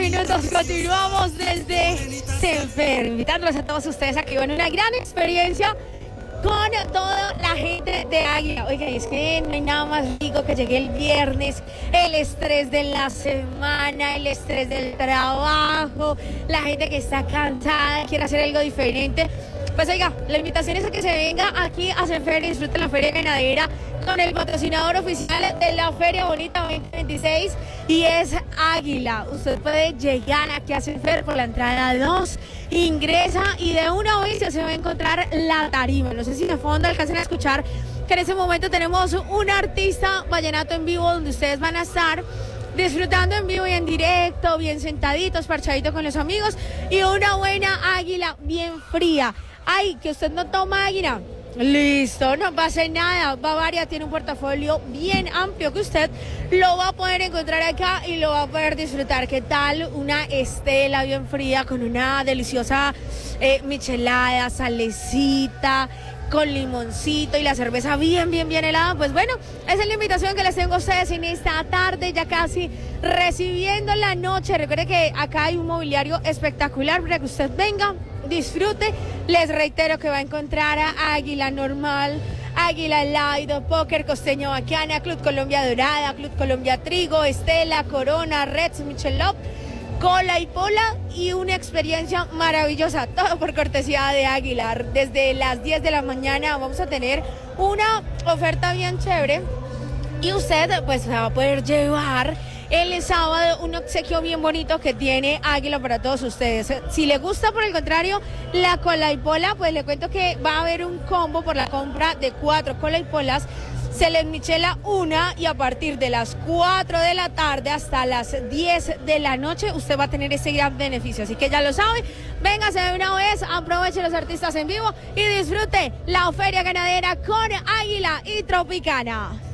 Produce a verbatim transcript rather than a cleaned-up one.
minutos, continuamos desde Senfer, invitándolos a todos ustedes a que vivan una gran experiencia con toda la gente de Águila. Oiga, es que no hay nada más rico que llegue el viernes, el estrés de la semana, el estrés del trabajo, la gente que está cansada, quiere hacer algo diferente. Pues oiga, la invitación es a que se venga aquí a Senfer y disfruten la Feria Ganadera con el patrocinador oficial de la Feria Bonita veinte veintiséis y es Águila. Usted puede llegar aquí a Senfer por la entrada dos, ingresa y de una vez se va a encontrar la tarima. No sé si de fondo alcancen a escuchar que en ese momento tenemos un artista vallenato en vivo donde ustedes van a estar disfrutando en vivo y en directo, bien sentaditos, parchaditos con los amigos y una buena águila bien fría. Ay, que usted no toma águila. Listo, no pasa nada. Bavaria tiene un portafolio bien amplio que usted lo va a poder encontrar acá y lo va a poder disfrutar. ¿Qué tal? Una estela bien fría con una deliciosa eh, michelada, salecita, con limoncito y la cerveza bien, bien, bien helada. Pues bueno, esa es la invitación que les tengo a ustedes en esta tarde, ya casi recibiendo la noche. Recuerde que acá hay un mobiliario espectacular para que usted venga, disfrute. Les reitero que va a encontrar a Águila Normal, Águila Light, Póker, Costeño Baquiana, Club Colombia Dorada, Club Colombia Trigo, Estela, Corona, Reds, Michelob, Cola y Pola y una experiencia maravillosa, todo por cortesía de Águila. Desde las diez de la mañana vamos a tener una oferta bien chévere y usted pues va a poder llevar el sábado un obsequio bien bonito que tiene Águila para todos ustedes. Si le gusta, por el contrario, la cola y pola, pues le cuento que va a haber un combo por la compra de cuatro cola y polas. Se les michela una y a partir de las cuatro de la tarde hasta las diez de la noche usted va a tener ese gran beneficio. Así que ya lo sabe, véngase de una vez, aproveche los artistas en vivo y disfrute la Feria Ganadera con Águila y Tropicana.